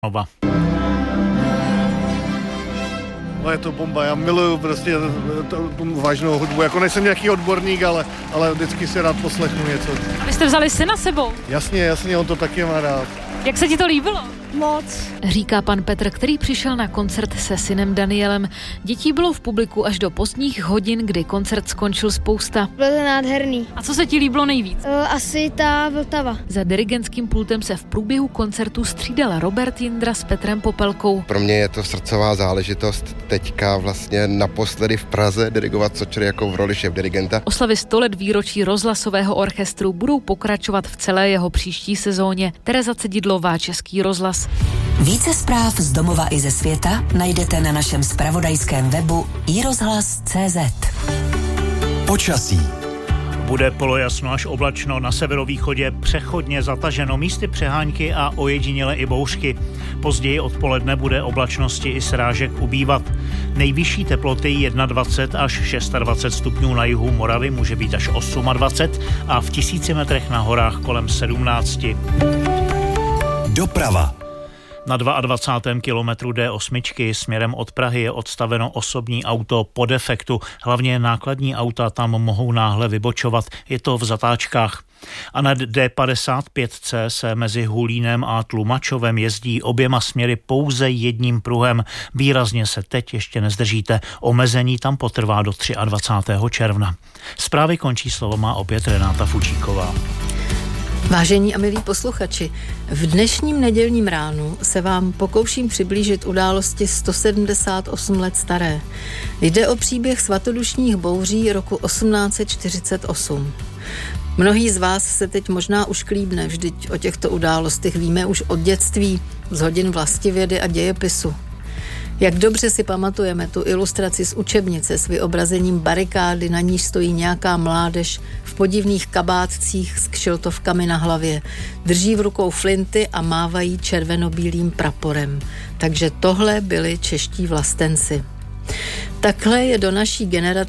Nova. Je to bomba, já miluju prostě tu vážnou hudbu, jako nejsem nějaký odborník, ale vždycky si rád poslechnu něco. A vy jste vzali syna sebou? Jasně, on to taky má rád. Jak se ti to líbilo? Moc. Říká pan Petr, který přišel na koncert se synem Danielem. Dětí bylo v publiku až do pozdních hodin, kdy koncert skončil spousta. Bylo to nádherný. A co se ti líbilo nejvíc? Asi ta Vltava. Za dirigentským pultem se v průběhu koncertu střídal Robert Jindra s Petrem Popelkou. Pro mě je to srdcová záležitost teďka vlastně naposledy v Praze dirigovat Sočer jako v roli šéfdirigenta. Oslavy 100 let výročí rozhlasového orchestru budou pokračovat v celé jeho příští sezóně. Tereza Cedidlová, Český rozhlas. Více zpráv z domova i ze světa najdete na našem zpravodajském webu iRozhlas.cz. Počasí. Bude polojasno až oblačno, na severovýchodě přechodně zataženo, místy přehánky a ojediněle i bouřky. Později odpoledne bude oblačnosti i srážek ubývat. Nejvyšší teploty 21 až 26 stupňů na jihu Moravy, může být až 28 a v 1000 metrech na horách kolem 17. Doprava. Na 22. kilometru D8 směrem od Prahy je odstaveno osobní auto po defektu. Hlavně nákladní auta tam mohou náhle vybočovat. Je to v zatáčkách. A na D55C se mezi Hulínem a Tlumačovem jezdí oběma směry pouze jedním pruhem. Výrazně se teď ještě nezdržíte. Omezení tam potrvá do 23. června. Zprávy končí, slovo má opět Renáta Fučíková. Vážení a milí posluchači, v dnešním nedělním ránu se vám pokouším přiblížit události 178 let staré. Jde o příběh svatodušních bouří roku 1848. Mnohý z vás se teď možná už klíbne, vždyť o těchto událostech víme už od dětství, z hodin vlastivědy a dějepisu. Jak dobře si pamatujeme tu ilustraci z učebnice s vyobrazením barikády, na níž stojí nějaká mládež v podivných kabátcích s kšiltovkami na hlavě. Drží v rukou flinty a mávají červenobílým praporem. Takže tohle byli čeští vlastenci. Takhle je do naší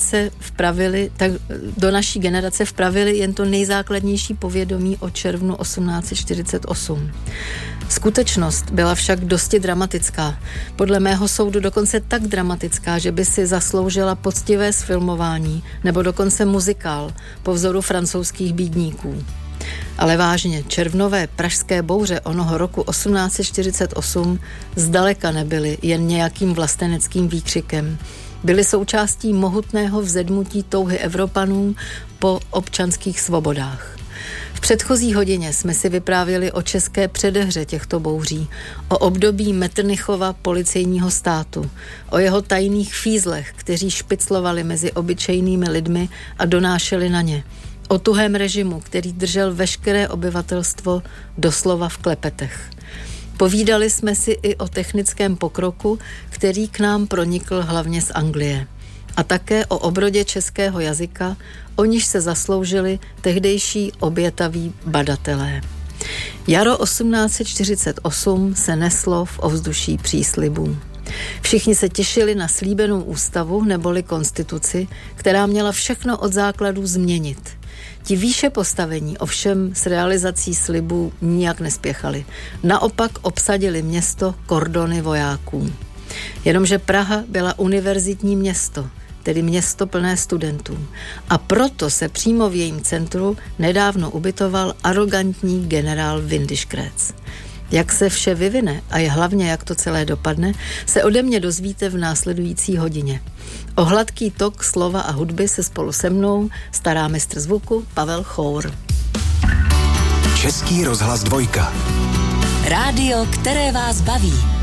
generace vpravili jen to nejzákladnější povědomí o červnu 1848. Skutečnost byla však dosti dramatická. Podle mého soudu dokonce tak dramatická, že by si zasloužila poctivé zfilmování nebo dokonce muzikál po vzoru francouzských bídníků. Ale vážně, červnové pražské bouře onoho roku 1848 zdaleka nebyly jen nějakým vlasteneckým výkřikem. Byly součástí mohutného vzedmutí touhy Evropanů po občanských svobodách. V předchozí hodině jsme si vyprávěli o české předehře těchto bouří, o období Metternichova policejního státu, o jeho tajných fízlech, kteří špiclovali mezi obyčejnými lidmi a donášeli na ně, o tuhém režimu, který držel veškeré obyvatelstvo doslova v klepetech. Povídali jsme si i o technickém pokroku, který k nám pronikl hlavně z Anglie. A také o obrodě českého jazyka, o níž se zasloužili tehdejší obětaví badatelé. Jaro 1848 se neslo v ovzduší příslibů. Všichni se těšili na slíbenou ústavu neboli konstituci, která měla všechno od základů změnit. Ti výše postavení ovšem s realizací slibů nijak nespěchali. Naopak obsadili město kordony vojáků. Jenomže Praha byla univerzitní město, tedy město plné studentů. A proto se přímo v jejím centru nedávno ubytoval arrogantní generál Windischgrätz. Jak se vše vyvine a je hlavně jak to celé dopadne, se ode mě dozvíte v následující hodině. O hladký tok slova a hudby se spolu se mnou stará mistr zvuku Pavel Chour. Český rozhlas 2. Rádio, které vás baví.